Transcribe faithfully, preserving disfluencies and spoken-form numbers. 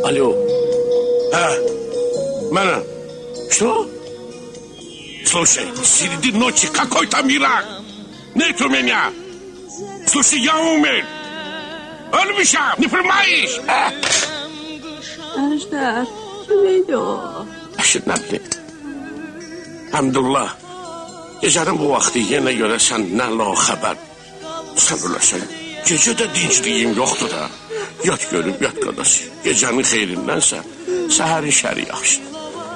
Alo. Ha, mənəm. Что? Слушай, среди ночи какой там Ирак? Нет у меня. Слушай, я умер. Ölmüşəm, не понимаешь? Əjdər, neydi o? Əşir, nə bilim. Həmdullah, gecənin bu vaxtı yenə görəsən nə la xəbər. Sən öləsən, gecə də dincliyim yoxdur da. Yat görüb, yat qadası. Gecənin xeyrindən sən, səhərin şəri yaxşı.